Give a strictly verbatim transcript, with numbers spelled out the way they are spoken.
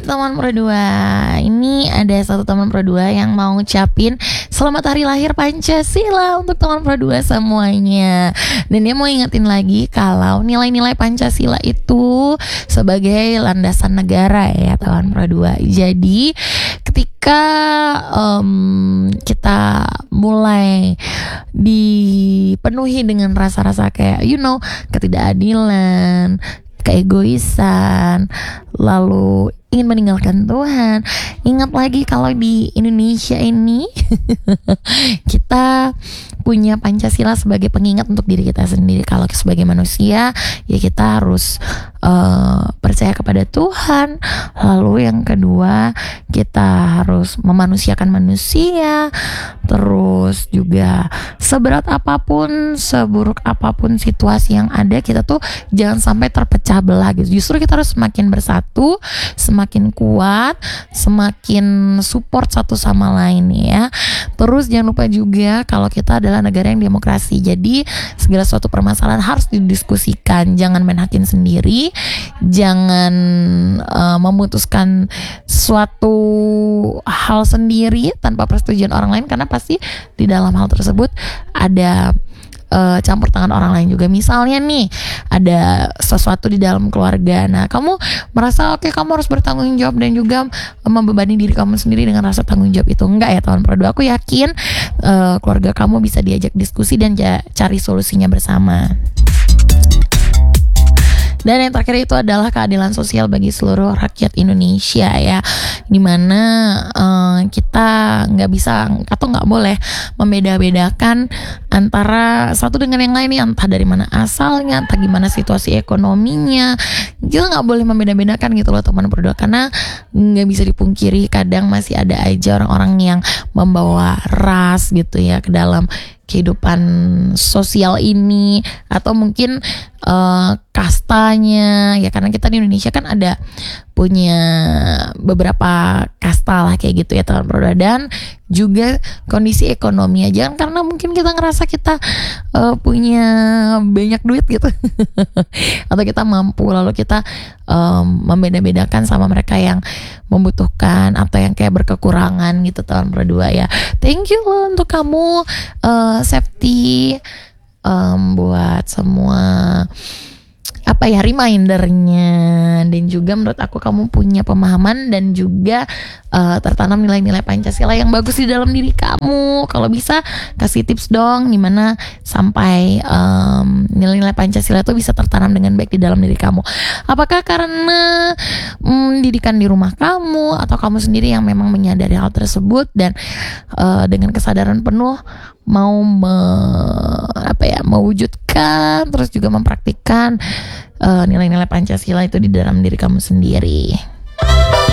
teman Pro dua. Ini ada satu teman Pro dua yang mau ngucapin selamat hari lahir Pancasila untuk teman Pro dua semuanya. Dan dia mau ingetin lagi kalau nilai-nilai Pancasila itu sebagai landasan negara ya teman Pro dua. Jadi ketika um, kita mulai dipenuhi dengan rasa-rasa kayak you know ketidakadilan, keegoisan, lalu ingin meninggalkan Tuhan, ingat lagi kalau di Indonesia ini kita punya Pancasila sebagai pengingat untuk diri kita sendiri. Kalau sebagai manusia ya kita harus uh, percaya kepada Tuhan. Lalu yang kedua, kita harus memanusiakan manusia. Terus juga seberat apapun, seburuk apapun situasi yang ada, kita tuh jangan sampai terpecah belah gitu. Justru kita harus semakin bersatu, semakin kuat, semakin support satu sama lain ya. Terus jangan lupa juga kalau kita adalah negara yang demokrasi. Jadi segala suatu permasalahan harus didiskusikan. Jangan main hakim sendiri. Jangan uh, memutuskan suatu hal sendiri tanpa persetujuan orang lain, karena pasti di dalam hal tersebut ada Uh, campur tangan orang lain juga. Misalnya nih ada sesuatu di dalam keluarga, nah kamu merasa oke okay, kamu harus bertanggung jawab dan juga uh, membebani diri kamu sendiri dengan rasa tanggung jawab itu. Enggak ya teman Pro dua, aku yakin uh, keluarga kamu bisa diajak diskusi dan ja- cari solusinya bersama. Dan yang terakhir itu adalah keadilan sosial bagi seluruh rakyat Indonesia ya, dimana uh, kita nggak bisa atau nggak boleh membeda-bedakan antara satu dengan yang lain nih, entah dari mana asalnya, entah gimana situasi ekonominya. Kita nggak boleh membeda-bedakan gitu loh teman Pro dua, karena nggak bisa dipungkiri kadang masih ada aja orang-orang yang membawa ras gitu ya ke dalam kehidupan sosial ini, atau mungkin uh, kastanya ya, karena kita di Indonesia kan ada punya beberapa kasta lah kayak gitu ya teman Pro dua. Dan juga kondisi ekonomi aja, karena mungkin kita ngerasa kita uh, punya banyak duit gitu atau kita mampu, lalu kita um, membeda-bedakan sama mereka yang membutuhkan atau yang kayak berkekurangan gitu teman Pro dua ya. Thank you loh untuk kamu uh, safety um, buat semua apa ya remindernya, dan juga menurut aku kamu punya pemahaman dan juga uh, tertanam nilai-nilai Pancasila yang bagus di dalam diri kamu. Kalau bisa kasih tips dong gimana sampai um, nilai-nilai Pancasila itu bisa tertanam dengan baik di dalam diri kamu. Apakah karena um, didikan di rumah kamu, atau kamu sendiri yang memang menyadari hal tersebut dan uh, dengan kesadaran penuh mau me, apa ya mewujudkan terus juga mempraktikkan uh, nilai-nilai Pancasila itu di dalam diri kamu sendiri.